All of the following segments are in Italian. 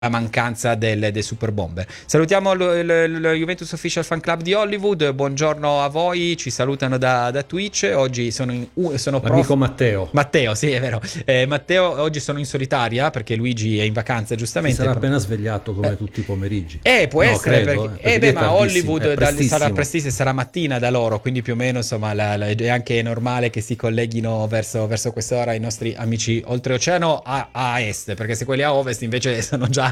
la mancanza del Super Bomber. Salutiamo lo Juventus Official Fan Club di Hollywood, buongiorno a voi, ci salutano da Twitch, oggi sono L'amico Matteo. Matteo, sì, è vero. Matteo, oggi sono in solitaria perché Luigi è in vacanza, Si giustamente. sarà appena svegliato come tutti i pomeriggi. Può No, essere, credo, perché, perché è ma tardissimo, Hollywood è prestissimo. sarà prestissimo, sarà mattina da loro, quindi più o meno insomma è anche normale che si colleghino verso quest'ora i nostri amici oltreoceano a est, perché se quelli a ovest invece sono già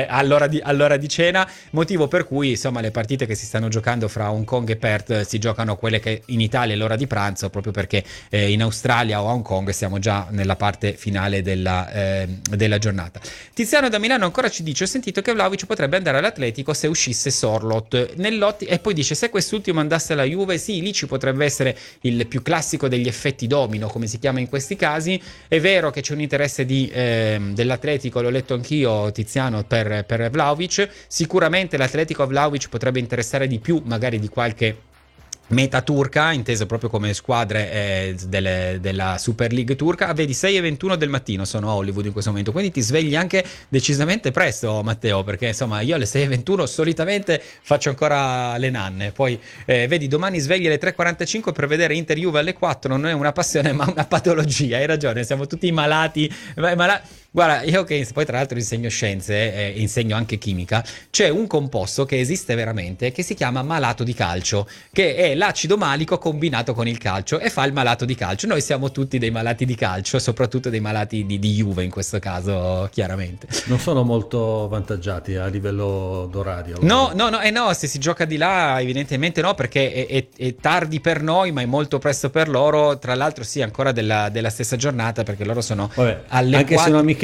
all'ora di cena, motivo per cui insomma le partite che si stanno giocando fra Hong Kong e Perth si giocano quelle che in Italia è l'ora di pranzo, proprio perché in Australia o a Hong Kong siamo già nella parte finale della giornata. Tiziano da Milano ancora ci dice: ho sentito che Vlahovic potrebbe andare all'Atletico se uscisse Sorloth e poi dice: se quest'ultimo andasse alla Juve, sì, lì ci potrebbe essere il più classico degli effetti domino, come si chiama in questi casi. È vero che c'è un interesse dell'Atletico, l'ho letto anch'io, Tiziano, per Vlahovic. Sicuramente l'Atletico a Vlahovic potrebbe interessare di più magari di qualche meta turca, inteso proprio come squadre della Super League turca. Vedi, 6:21 del mattino sono a Hollywood in questo momento, quindi ti svegli anche decisamente presto, Matteo, perché insomma io alle 6:21 solitamente faccio ancora le nanne. Poi vedi, domani svegli alle 3:45 per vedere Inter Juve alle 4, non è una passione ma una patologia, hai ragione, siamo tutti malati. Guarda, io che poi tra l'altro insegno scienze e insegno anche chimica, c'è un composto che esiste veramente che si chiama malato di calcio, che è l'acido malico combinato con il calcio e fa il malato di calcio. Noi siamo tutti dei malati di calcio, soprattutto dei malati di Juve in questo caso, chiaramente. Non sono molto vantaggiati a livello d'orario. No, se si gioca di là evidentemente no, perché è tardi per noi ma è molto presto per loro, tra l'altro sì, ancora della stessa giornata, perché loro sono Vabbè, alle anche 4. se non amichevole,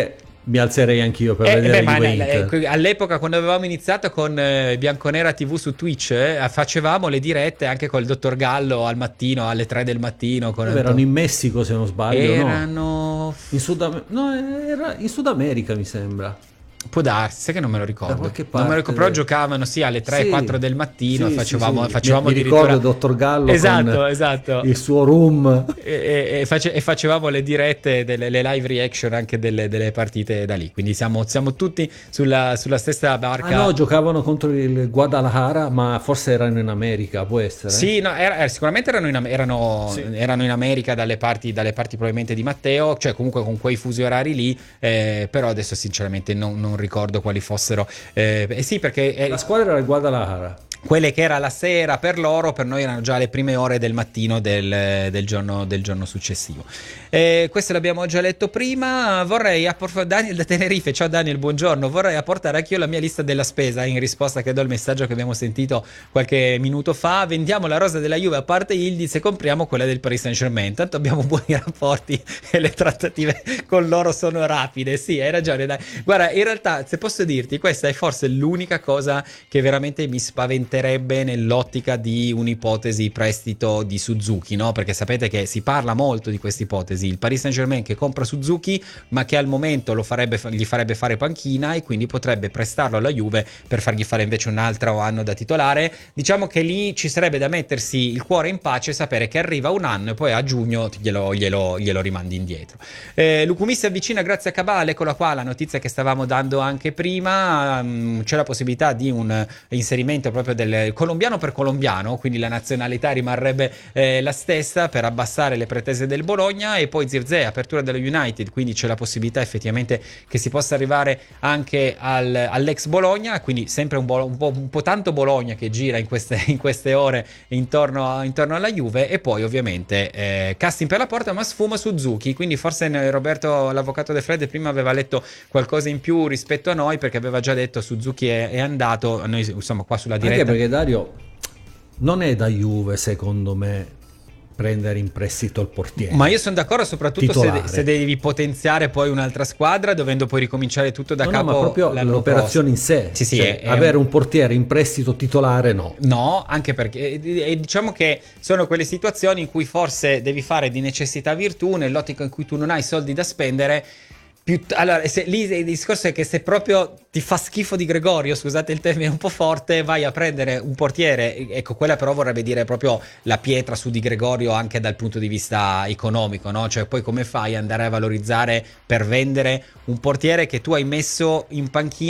mi alzerei anch'io per vedere Juve Inter. All'epoca quando avevamo iniziato con Bianconera TV su Twitch, facevamo le dirette anche col dottor Gallo al mattino, alle 3 del mattino. Erano in Messico se non sbaglio, erano... era in Sud America mi sembra. Può darsi, sai che non me lo ricordo. Da qualche Non me lo ricordo, parte. però giocavano sì alle 3 Sì, 4 del mattino sì, e facevamo mi addirittura... ricordo il dottor Gallo esatto. il suo room. E facevamo le dirette, le live reaction anche delle partite da lì. Quindi siamo tutti sulla stessa barca. Ah no, giocavano contro il Guadalajara, ma forse erano in America, può essere? Sì, no, sicuramente erano in America dalle parti probabilmente di Matteo, cioè comunque con quei fusi orari lì, però adesso sinceramente non ricordo quali fossero. Sì, perché La squadra era il Guadalajara. quelle che era la sera per loro, per noi erano già le prime ore del mattino del giorno successivo. Questo l'abbiamo già letto prima. Vorrei apportare, Daniel da Tenerife, ciao Daniel, buongiorno. Vorrei apportare anch'io la mia lista della spesa in risposta, credo, al messaggio che abbiamo sentito qualche minuto fa. Vendiamo la rosa della Juve a parte Yildiz e compriamo quella del Paris Saint-Germain. Tanto abbiamo buoni rapporti e le trattative con loro sono rapide. Sì, hai ragione, dai. Guarda, in realtà, se posso dirti, questa è forse l'unica cosa che veramente mi spaventerebbe nell'ottica di un'ipotesi prestito di Suzuki, no? Perché sapete che si parla molto di questa ipotesi. Il Paris Saint-Germain che compra Suzuki, ma che al momento gli farebbe fare panchina e quindi potrebbe prestarlo alla Juve per fargli fare invece un altro anno da titolare. Diciamo che lì ci sarebbe da mettersi il cuore in pace e sapere che arriva un anno e poi a giugno glielo rimandi indietro. Lucumi si avvicina grazie a Cabal, eccola qua la notizia che stavamo dando anche prima. C'è la possibilità di un inserimento proprio del colombiano per colombiano, quindi la nazionalità rimarrebbe la stessa per abbassare le pretese del Bologna. E poi Zirkzee, apertura dello United, quindi c'è la possibilità effettivamente che si possa arrivare anche all'ex Bologna, quindi sempre un po' tanto Bologna che gira in queste ore intorno alla Juve. E poi ovviamente casting per la porta, ma sfuma Suzuki, quindi forse Roberto, l'avvocato De Fred, prima aveva letto qualcosa in più rispetto a noi, perché aveva già detto Suzuki è andato. Noi insomma qua sulla diretta, Anche perché Dario non è da Juve secondo me prendere in prestito il portiere. Ma io sono d'accordo, soprattutto se devi potenziare poi un'altra squadra, dovendo poi ricominciare tutto da capo. No, ma proprio l'operazione in sé. Sì, cioè, avere un portiere in prestito titolare no. No, anche perché diciamo che sono quelle situazioni in cui forse devi fare di necessità virtù, nell'ottica in cui tu non hai soldi da spendere. Allora, lì il discorso è che se proprio ti fa schifo Di Gregorio, scusate il termine un po' forte, vai a prendere un portiere, ecco, quella però vorrebbe dire proprio la pietra su Di Gregorio anche dal punto di vista economico, no? Cioè poi come fai ad andare a valorizzare per vendere un portiere che tu hai messo in panchina